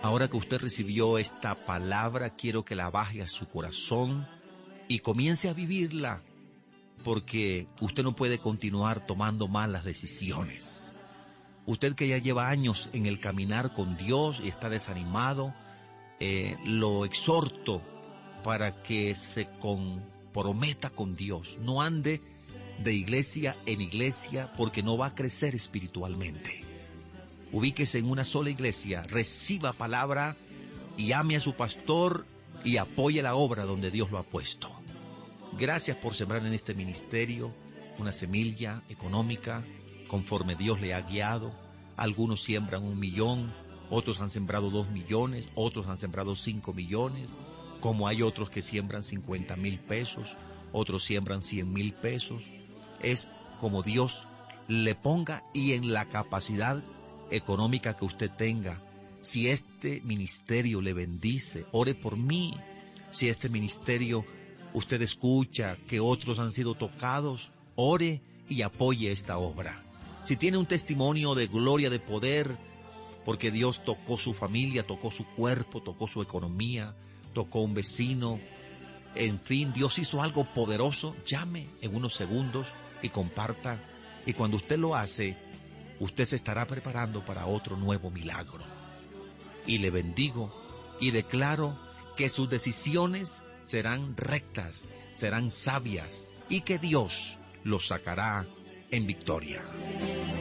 Ahora que usted recibió esta palabra, quiero que la baje a su corazón y comience a vivirla, porque usted no puede continuar tomando malas decisiones. Usted que ya lleva años en el caminar con Dios y está desanimado, lo exhorto para que se comprometa con Dios. No ande de iglesia en iglesia porque no va a crecer espiritualmente. Ubíquese en una sola iglesia, reciba palabra y ame a su pastor y apoye la obra donde Dios lo ha puesto. Gracias por sembrar en este ministerio una semilla económica conforme Dios le ha guiado. Algunos siembran 1 millón, otros han sembrado 2 millones, otros han sembrado 5 millones, como hay otros que siembran 50,000 pesos, otros siembran 100,000 pesos. Es como Dios le ponga y en la capacidad económica que usted tenga. Si este ministerio le bendice, ore por mí. Si este ministerio usted escucha que otros han sido tocados, ore y apoye esta obra. Si tiene un testimonio de gloria, de poder, porque Dios tocó su familia, tocó su cuerpo, tocó su economía, tocó un vecino, en fin, Dios hizo algo poderoso, llame en unos segundos y comparta. Y cuando usted lo hace, usted se estará preparando para otro nuevo milagro. Y le bendigo y declaro que sus decisiones serán rectas, serán sabias y que Dios los sacará en victoria.